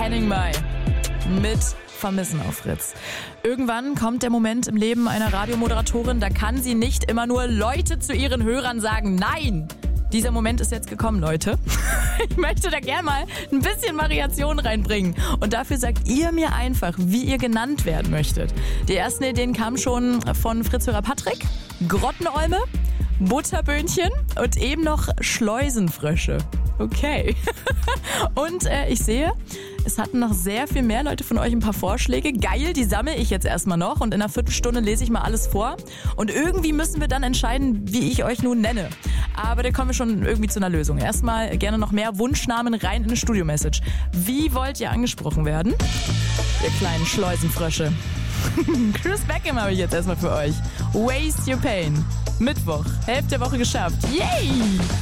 Henning Mai mit Vermissen auf Fritz. Irgendwann kommt der Moment im Leben einer Radiomoderatorin, da kann sie nicht immer nur Leute zu ihren Hörern sagen, nein! Dieser Moment ist jetzt gekommen, Leute. Ich möchte da gerne mal ein bisschen Variation reinbringen. Und dafür sagt ihr mir einfach, wie ihr genannt werden möchtet. Die ersten Ideen kamen schon von Fritzhörer Patrick, Grottenolme, Butterböhnchen und eben noch Schleusenfrösche. Okay. Und ich sehe, es hatten noch sehr viel mehr Leute von euch ein paar Vorschläge. Geil, die sammle ich jetzt erstmal noch und in einer Viertelstunde lese ich mal alles vor. Und irgendwie müssen wir dann entscheiden, wie ich euch nun nenne. Aber da kommen wir schon irgendwie zu einer Lösung. Erstmal gerne noch mehr Wunschnamen rein in eine Studio-Message. Wie wollt ihr angesprochen werden? Ihr kleinen Schleusenfrösche. Chris Beckham habe ich jetzt erstmal für euch. Waste Your Pain. Mittwoch, Hälfte der Woche geschafft. Yay!